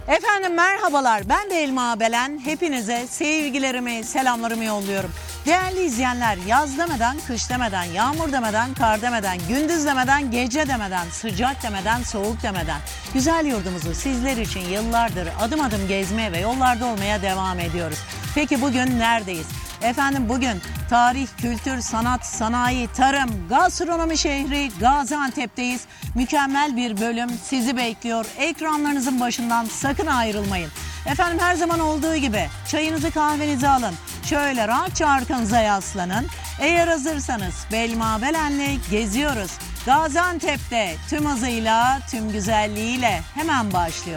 Efendim merhabalar, ben de Elma Belen. Hepinize sevgilerimi, selamlarımı yolluyorum. Değerli izleyenler, yaz demeden, kış demeden, yağmur demeden, kar demeden, gündüz demeden, gece demeden, sıcak demeden, soğuk demeden güzel yurdumuzu sizler için yıllardır adım adım gezmeye ve yollarda olmaya devam ediyoruz. Peki bugün neredeyiz? Efendim bugün tarih, kültür, sanat, sanayi, tarım, gastronomi şehri Gaziantep'teyiz. Mükemmel bir bölüm sizi bekliyor. Ekranlarınızın başından sakın ayrılmayın. Efendim her zaman olduğu gibi çayınızı kahvenizi alın. Şöyle rahatça arkanıza yaslanın. Eğer hazırsanız Belma Belen'le geziyoruz. Gaziantep'te tüm hızıyla, tüm güzelliğiyle hemen başlıyor.